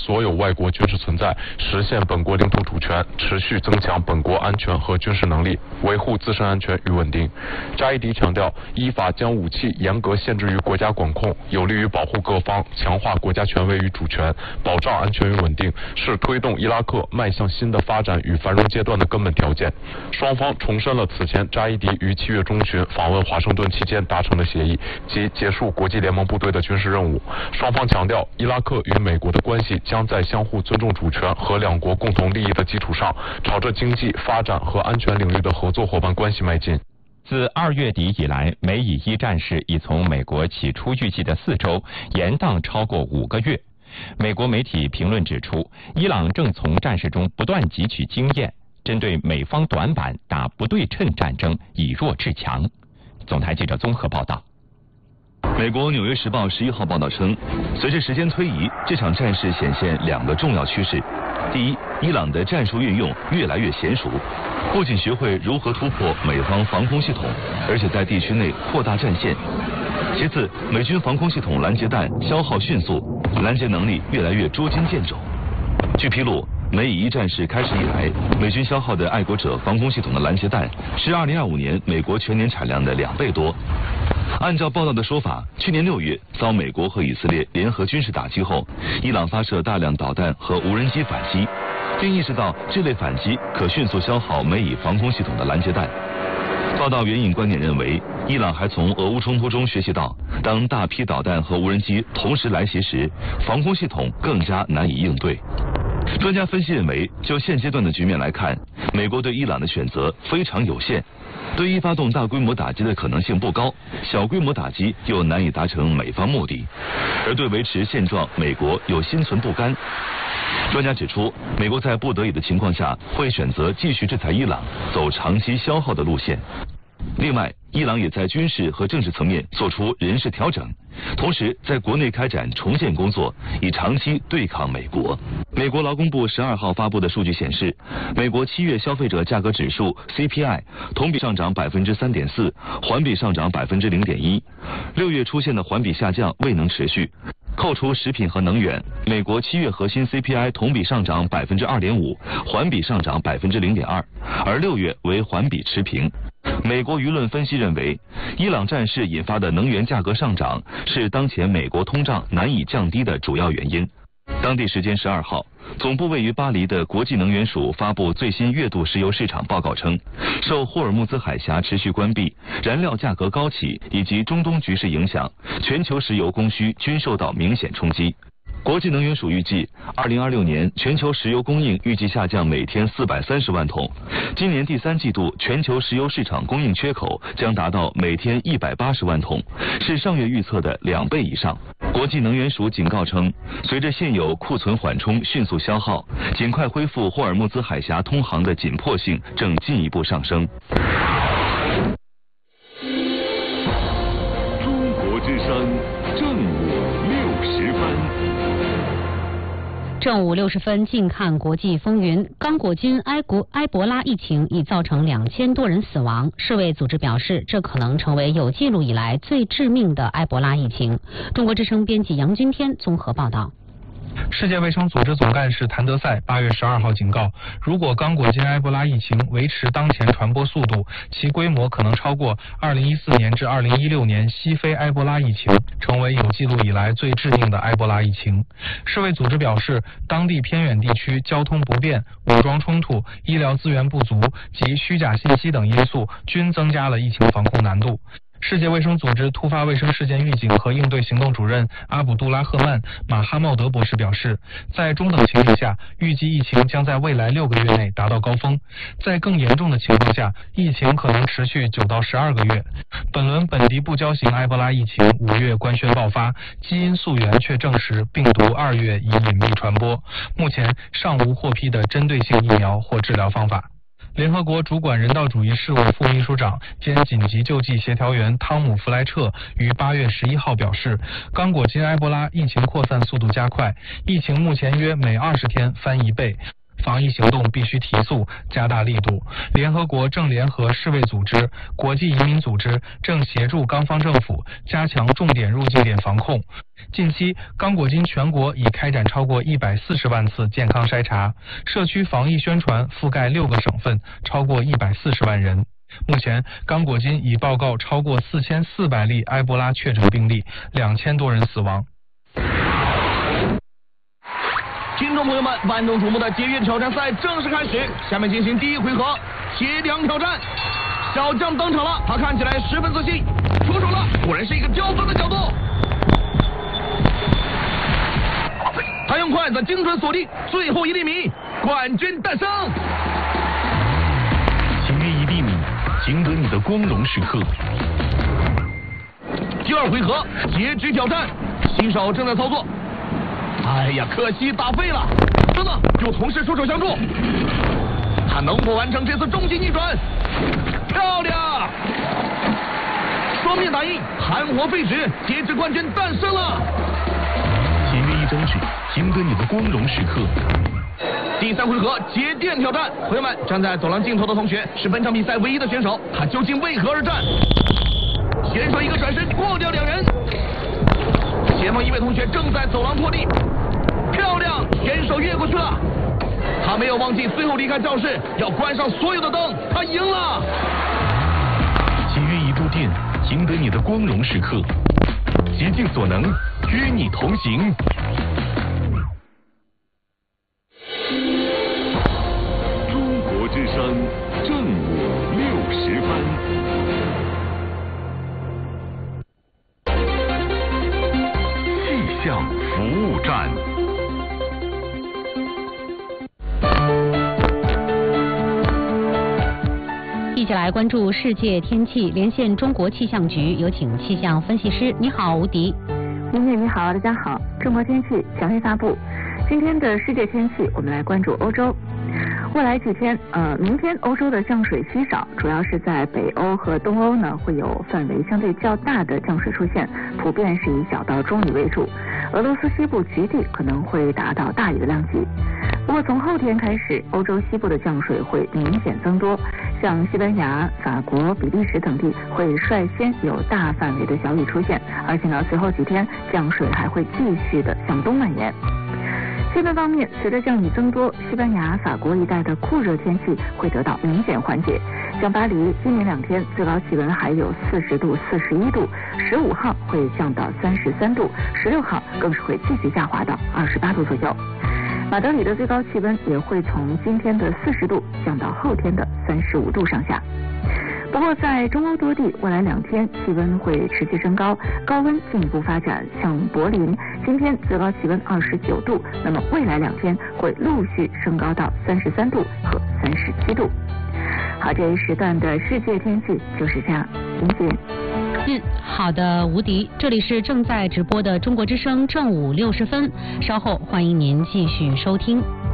所有外国军事存在，实现本国领土主权，持续增强本国安全和军事能力，维护自身安全与稳定。扎伊迪强调，依法将武器严格限制于国家管控，有利于保护各方，强化国家权威与主权，保障安全与稳定，是推动伊拉克迈向新的发展与繁荣阶段的根本条件。双方重申了此前扎伊迪于7月中旬访问华盛顿期间达成的协议，即结束国际联盟部队的军事任务。双方强调，伊拉克与美国的关系将在相互尊重主权和两国共同利益的基础上，朝着经济发展和安全领域的合作伙伴关系迈进。 自2月底以来，美以1战事已从美国起初预计的4周延宕超过5个月。美国媒体评论指出，伊朗正从战事中不断汲取经验，针对美方短板打不对称战争，以弱制强。总台记者综合报道。 美国《纽约时报》11号报道称，随着时间推移，这场战事显现2个重要趋势。第一，伊朗的战术运用越来越娴熟，不仅学会如何突破美方防空系统，而且在地区内扩大战线。其次，美军防空系统拦截弹消耗迅速，拦截能力越来越捉襟见肘。据披露，美以1战事开始以来，美军消耗的爱国者防空系统的拦截弹是2025年美国全年产量的2倍多。按照报道的说法，去年6月遭美国和以色列联合军事打击后，伊朗发射大量导弹和无人机反击，并意识到这类反击可迅速消耗美以防空系统的拦截弹。报道援引观点认为，伊朗还从俄乌冲突中学习到，当大批导弹和无人机同时来袭时，防空系统更加难以应对。专家分析认为，就现阶段的局面来看，美国对伊朗的选择非常有限，对伊发动大规模打击的可能性不高，小规模打击又难以达成美方目的，而对维持现状，美国又心存不甘。专家指出，美国在不得已的情况下，会选择继续制裁伊朗，走长期消耗的路线。另外，伊朗也在军事和政治层面做出人事调整，同时在国内开展重建工作，以长期对抗美国。美国劳工部12号发布的数据显示，美国7月消费者价格指数 CPI 同比上涨 3.4%， 环比上涨 0.1%。6月出现的环比下降未能持续。扣除食品和能源，美国7月核心 CPI 同比上涨 2.5%， 环比上涨 0.2%， 而6月为环比持平。美国舆论分析认为，伊朗战事引发的能源价格上涨是当前美国通胀难以降低的主要原因。当地时间12号，总部位于巴黎的国际能源署发布最新月度石油市场报告称，受霍尔木兹海峡持续关闭、燃料价格高企以及中东局势影响，全球石油供需均受到明显冲击。国际能源署预计，2026年全球石油供应预计下降每天430万桶，今年第3季度全球石油市场供应缺口将达到每天180万桶，是上月预测的2倍以上。国际能源署警告称，随着现有库存缓冲迅速消耗，尽快恢复霍尔木兹海峡通航的紧迫性正进一步上升。 中国之声正午60分。 正午60分，近看国际风云。刚果金埃博拉疫情已造成2000多人死亡，世卫组织表示，这可能成为有记录以来最致命的埃博拉疫情。中国之声编辑杨军天综合报道。 世界卫生组织总干事谭德赛8月12号警告，如果刚果金埃博拉疫情维持当前传播速度，其规模可能超过2014年至2016年西非埃博拉疫情，成为有记录以来最致命的埃博拉疫情。世卫组织表示，当地偏远地区交通不便、武装冲突、医疗资源不足及虚假信息等因素均增加了疫情防控难度。世界卫生组织突发卫生事件预警和应对行动主任阿卜杜拉赫曼·马哈茂德博士表示，在中等情形下，预计疫情将在未来6个月内达到高峰；在更严重的情况下，疫情可能持续9到12个月。本轮本地不交型埃博拉疫情5月官宣爆发，基因溯源却证实病毒2月已隐秘传播，目前尚无获批的针对性疫苗或治疗方法。联合国主管人道主义事务副秘书长兼紧急救济协调员汤姆·弗莱彻于8月11号表示，刚果金埃博拉疫情扩散速度加快，疫情目前约每20天翻1倍。 防疫行动必须提速，加大力度。联合国正联合世卫组织、国际移民组织正协助刚方政府加强重点入境点防控。近期，刚果金全国已开展超过140万次健康筛查，社区防疫宣传覆盖6个省份，超过140万人。目前，刚果金已报告超过4400例埃博拉确诊病例，2000多人死亡。 听众朋友们，万众瞩目的节约挑战赛正式开始，下面进行第一回合铁梁挑战。小将登场了，他看起来十分自信，出手了，果然是一个刁钻的角度。他用筷子精准锁定最后1厘米，冠军诞生。 请约1厘米，赢得你的光荣时刻。 第2回合截肢挑战，新手正在操作。哎呀，可惜打废了！等等，有同事出手相助，他能否完成这次终极逆转？漂亮！双面打印，含活废纸，截肢冠军诞生了。 请约1张纸，赢得你的光荣时刻。 第3回合节电挑战，朋友们，站在走廊尽头的同学是本场比赛唯一的选手，他究竟为何而战？选手一个转身过掉2人，前方1位同学正在走廊破地，漂亮，选手越过去了。他没有忘记最后离开教室要关上所有的灯，他赢了。 请约1度电，赢得你的光荣时刻。竭尽所能，与你同行。 中国之声正午60分。气象服务站。 一起来关注世界天气，连线中国气象局，有请气象分析师。你好，吴迪。 明姐你好，大家好。中国天气强烈发布，今天的世界天气，我们来关注欧洲。未来几天，明天欧洲的降水稀少，主要是在北欧和东欧呢，会有范围相对较大的降水出现，普遍是以小到中雨为主。俄罗斯西部局地可能会达到大雨的量级。不过从后天开始，欧洲西部的降水会明显增多，像西班牙、法国、比利时等地会率先有大范围的小雨出现，而且呢，随后几天降水还会继续的向东蔓延。气温方面，随着降雨增多，西班牙、法国一带的酷热天气会得到明显缓解。像巴黎今明2天最高气温还有40度、41度，15号会降到33度，16号更是会继续下滑到28度左右。马德里的最高气温也会从今天的40度降到后天的35度上下。不过在中欧多地，未来2天气温会持续升高，高温进一步发展。像柏林今天最高气温29度，那么未来2天会陆续升高到33度和37度。好，这一时段的世界天气就是这样，林姐。 好的，吴迪，这里是正在直播的中国之声正午60分，稍后欢迎您继续收听。